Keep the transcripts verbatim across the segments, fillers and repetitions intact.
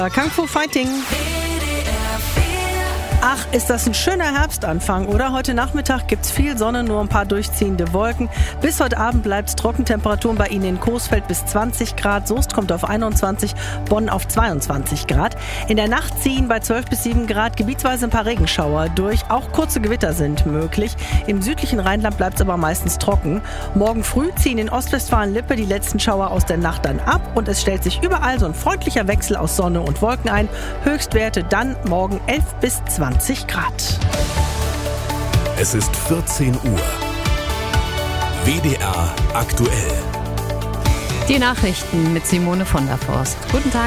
Kung Fu Fighting. Ach, ist das ein schöner Herbstanfang, oder? Heute Nachmittag gibt's viel Sonne, nur ein paar durchziehende Wolken. Bis heute Abend bleibt's trocken. Temperaturen bei Ihnen in Coesfeld bis zwanzig Grad. Soest kommt auf einundzwanzig, Bonn auf zweiundzwanzig Grad. In der Nacht ziehen bei zwölf bis sieben Grad gebietsweise ein paar Regenschauer durch. Auch kurze Gewitter sind möglich. Im südlichen Rheinland bleibt's aber meistens trocken. Morgen früh ziehen in Ostwestfalen-Lippe die letzten Schauer aus der Nacht dann ab. Und es stellt sich überall so ein freundlicher Wechsel aus Sonne und Wolken ein. Höchstwerte dann morgen elf bis zwanzig Grad. Es ist vierzehn Uhr. W D R aktuell. Die Nachrichten mit Simone von der Forst. Guten Tag.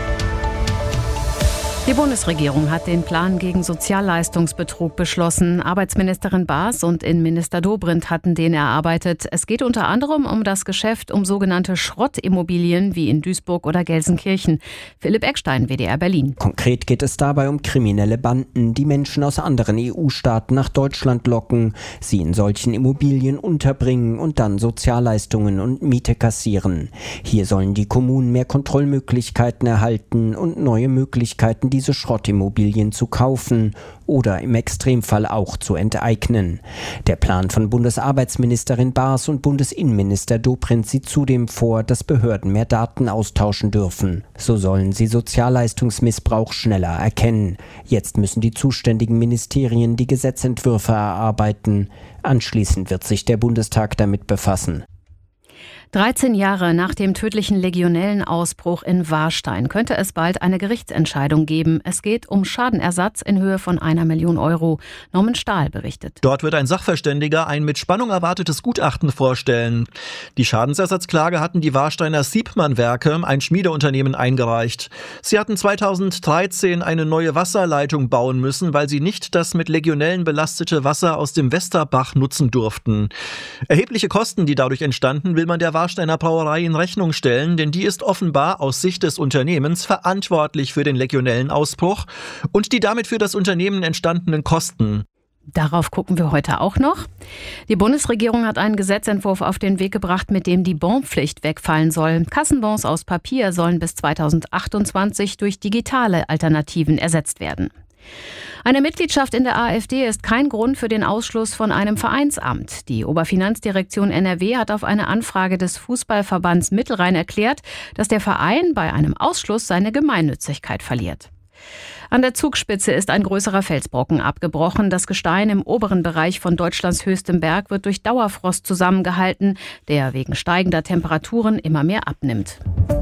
Die Bundesregierung hat den Plan gegen Sozialleistungsbetrug beschlossen. Arbeitsministerin Baas und Innenminister Dobrindt hatten den erarbeitet. Es geht unter anderem um das Geschäft um sogenannte Schrottimmobilien wie in Duisburg oder Gelsenkirchen. Philipp Eckstein, W D R Berlin. Konkret geht es dabei um kriminelle Banden, die Menschen aus anderen E U-Staaten nach Deutschland locken, sie in solchen Immobilien unterbringen und dann Sozialleistungen und Miete kassieren. Hier sollen die Kommunen mehr Kontrollmöglichkeiten erhalten und neue Möglichkeiten, diese Schrottimmobilien zu kaufen oder im Extremfall auch zu enteignen. Der Plan von Bundesarbeitsministerin Baas und Bundesinnenminister Dobrindt sieht zudem vor, dass Behörden mehr Daten austauschen dürfen. So sollen sie Sozialleistungsmissbrauch schneller erkennen. Jetzt müssen die zuständigen Ministerien die Gesetzentwürfe erarbeiten. Anschließend wird sich der Bundestag damit befassen. dreizehn Jahre nach dem tödlichen Legionellenausbruch in Warstein könnte es bald eine Gerichtsentscheidung geben. Es geht um Schadenersatz in Höhe von einer Million Euro. Norman Stahl berichtet. Dort wird ein Sachverständiger ein mit Spannung erwartetes Gutachten vorstellen. Die Schadensersatzklage hatten die Warsteiner Siebmann-Werke, ein Schmiedeunternehmen, eingereicht. Sie hatten zweitausenddreizehn eine neue Wasserleitung bauen müssen, weil sie nicht das mit Legionellen belastete Wasser aus dem Westerbach nutzen durften. Erhebliche Kosten, die dadurch entstanden, will man der Warsteiner Brauerei in Rechnung stellen, denn die ist offenbar aus Sicht des Unternehmens verantwortlich für den Legionellenausbruch und die damit für das Unternehmen entstandenen Kosten. Darauf gucken wir heute auch noch. Die Bundesregierung hat einen Gesetzentwurf auf den Weg gebracht, mit dem die Bonpflicht wegfallen soll. Kassenbons aus Papier sollen bis zweitausendachtundzwanzig durch digitale Alternativen ersetzt werden. Eine Mitgliedschaft in der AfD ist kein Grund für den Ausschluss von einem Vereinsamt. Die Oberfinanzdirektion N R W hat auf eine Anfrage des Fußballverbands Mittelrhein erklärt, dass der Verein bei einem Ausschluss seine Gemeinnützigkeit verliert. An der Zugspitze ist ein größerer Felsbrocken abgebrochen. Das Gestein im oberen Bereich von Deutschlands höchstem Berg wird durch Dauerfrost zusammengehalten, der wegen steigender Temperaturen immer mehr abnimmt.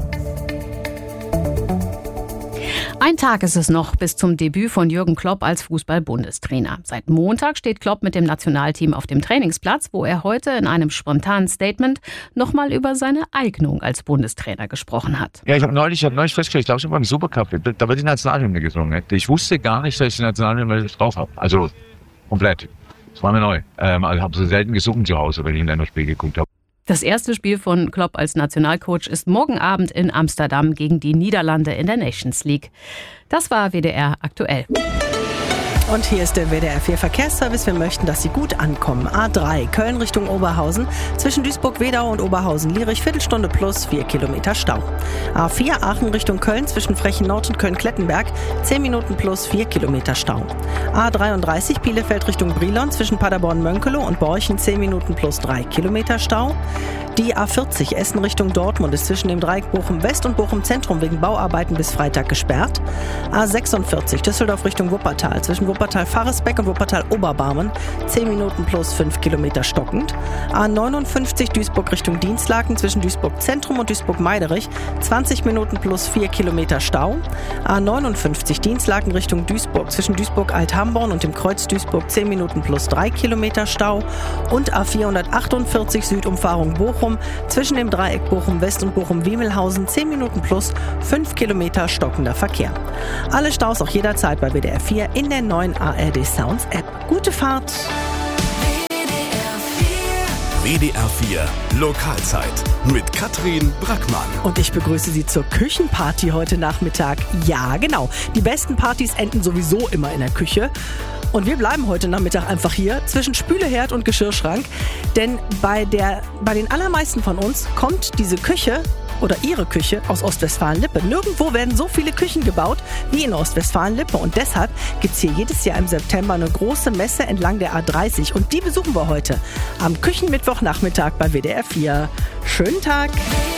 Ein Tag ist es noch bis zum Debüt von Jürgen Klopp als Fußball-Bundestrainer. Seit Montag steht Klopp mit dem Nationalteam auf dem Trainingsplatz, wo er heute in einem spontanen Statement nochmal über seine Eignung als Bundestrainer gesprochen hat. Ja, ich habe neulich, ich hab neulich festgestellt, ich glaube, ich habe beim Supercup, da wird die Nationalhymne gesungen. Ich wusste gar nicht, dass ich die Nationalhymne drauf habe. Also komplett. Das war mir neu. Ähm, also habe so selten gesungen zu Hause, wenn ich ein Länderspiel geguckt habe. Das erste Spiel von Klopp als Nationalcoach ist morgen Abend in Amsterdam gegen die Niederlande in der Nations League. Das war W D R aktuell. Und hier ist der W D R vier Verkehrsservice. Wir möchten, dass Sie gut ankommen. A drei, Köln Richtung Oberhausen. Zwischen Duisburg-Wedau und Oberhausen-Lierich, Viertelstunde plus, vier Kilometer Stau. A vier, Aachen Richtung Köln, zwischen Frechen-Nord und Köln-Klettenberg, zehn Minuten plus, vier Kilometer Stau. A dreiunddreißig, Bielefeld Richtung Brilon, zwischen Paderborn-Mönkelow und Borchen, zehn Minuten plus, drei Kilometer Stau. Die A vierzig, Essen Richtung Dortmund, ist zwischen dem Dreieck Bochum-West und Bochum-Zentrum wegen Bauarbeiten bis Freitag gesperrt. A sechsundvierzig, Düsseldorf Richtung Wuppertal, zwischen Wuppertal-Faresbeck und Wuppertal-Oberbarmen, zehn Minuten plus fünf Kilometer stockend. A neunundfünfzig, Duisburg Richtung Dienstlaken, zwischen Duisburg-Zentrum und Duisburg-Meiderich, zwanzig Minuten plus vier Kilometer Stau. A neunundfünfzig, Dienstlaken Richtung Duisburg, zwischen Duisburg-Althamborn und dem Kreuz Duisburg, zehn Minuten plus drei Kilometer Stau. Und A vierhundertachtundvierzig, Südumfahrung Bochum, zwischen dem Dreieck Bochum-West und Bochum-Wiemelhausen, zehn Minuten plus fünf Kilometer stockender Verkehr. Alle Staus auch jederzeit bei W D R vier in der neuen A R D Sounds App. Gute Fahrt! W D R vier Lokalzeit mit Katrin Brackmann. Und ich begrüße Sie zur Küchenparty heute Nachmittag. Ja, genau. Die besten Partys enden sowieso immer in der Küche. Und wir bleiben heute Nachmittag einfach hier zwischen Spüleherd und Geschirrschrank. Denn bei, der, bei den allermeisten von uns kommt diese Küche oder Ihre Küche aus Ostwestfalen-Lippe. Nirgendwo werden so viele Küchen gebaut wie in Ostwestfalen-Lippe. Und deshalb gibt es hier jedes Jahr im September eine große Messe entlang der A dreißig. Und die besuchen wir heute am Küchenmittwochnachmittag bei W D R vier. Schönen Tag!